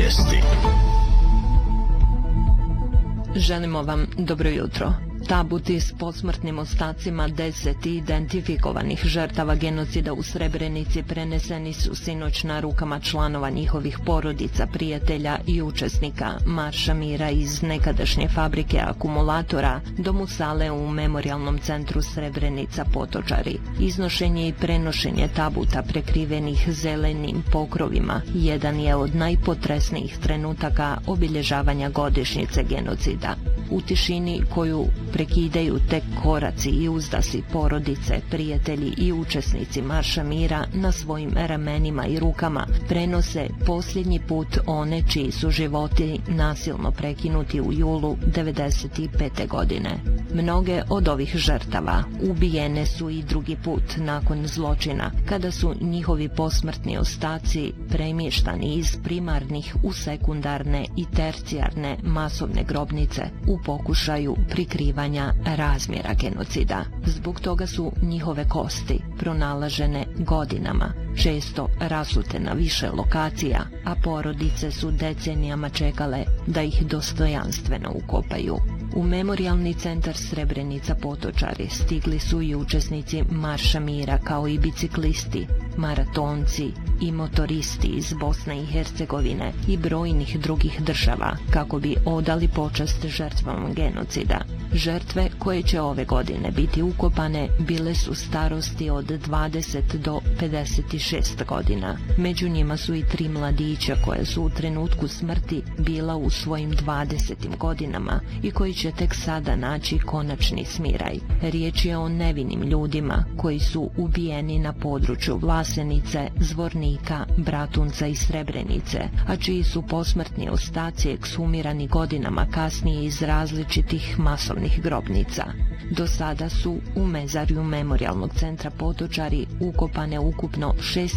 Vijesti. Želimo vam dobro jutro. Tabuti s posmrtnim ostacima 10 identifikovanih žrtava genocida u Srebrenici preneseni su sinoć na rukama članova njihovih porodica, prijatelja i učesnika Marša mira iz nekadašnje fabrike akumulatora do musale u Memorijalnom centru Srebrenica Potočari. Iznošenje i prenošenje tabuta prekrivenih zelenim pokrovima jedan je od najpotresnijih trenutaka obilježavanja godišnjice genocida. U tišini koju prekidaju tek koraci i uzdasi porodice, prijatelji i učesnici Marša mira na svojim ramenima i rukama prenose posljednji put one čiji su životi nasilno prekinuti u julu 1995. godine. Mnoge od ovih žrtava ubijene su i drugi put nakon zločina, kada su njihovi posmrtni ostaci premještani iz primarnih u sekundarne i tercijarne masovne grobnice u pokušaju prikrivanja razmjera genocida. Zbog toga su njihove kosti pronalažene godinama, često rasute na više lokacija, a porodice su decenijama čekale da ih dostojanstveno ukopaju. U Memorijalni centar Srebrenica Potočari stigli su i učesnici Marša mira, kao i biciklisti, maratonci i motoristi iz Bosne i Hercegovine i brojnih drugih država kako bi odali počast žrtvama genocida. Žrtve koje će ove godine biti ukopane bile su starosti od 20 do 56 godina. Među njima su i 3 mladića koje su u trenutku smrti bila u svojim 20. godinama i koji će tek sada naći konačni smiraj. Riječ je o nevinim ljudima koji su ubijeni na području Vlasenice, Zvornika, Bratunca i Srebrenice, a čiji su posmrtni ostaci ekshumirani godinama kasnije iz različitih masovnih grobnica. Do sada su u mezarju Memorijalnog centra Potočari ukopane ukupno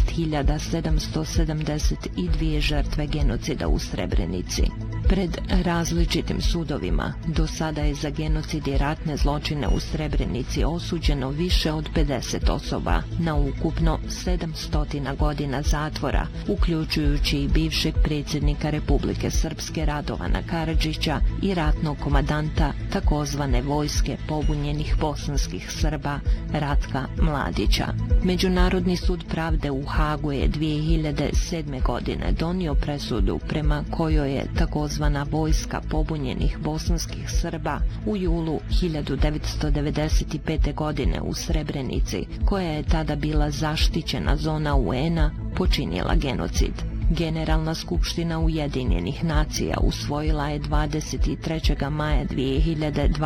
6772 žrtve genocida u Srebrenici. Pred različitim sudovima do sada je za genocid i ratne zločine u Srebrenici osuđeno više od 50 osoba na ukupno 700 godina zatvora, uključujući i bivšeg predsjednika Republike Srpske Radovana Karadžića i ratnog komandanta takozvane vojske pobunjenih bosanskih Srba Ratka Mladića. Međunarodni sud pravde u Hagu je 2007. godine donio presudu prema kojoj je takozvana vojska pobunjenih bosanskih Srba u julu 1995. godine u Srebrenici, koja je tada bila zaštićena zona UN-a, počinila genocid. Generalna skupština Ujedinjenih nacija usvojila je 23. maja 2002.